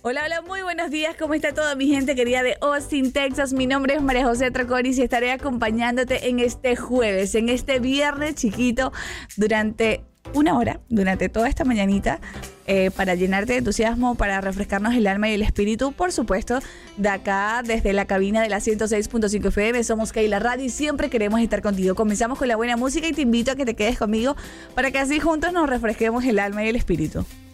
Hola, hola, muy buenos días. ¿Cómo está toda mi gente querida de Austin, Texas? Mi nombre es María José Troconis y estaré acompañándote en este jueves, en este viernes chiquito, durante una hora, durante toda esta mañanita, para llenarte de entusiasmo, para refrescarnos el alma y el espíritu, por supuesto, de acá, desde la cabina de la 106.5 FM. Somos Keila Radio y siempre queremos estar contigo. Comenzamos con la buena música y te invito a que te quedes conmigo para que así juntos nos refresquemos el alma y el espíritu.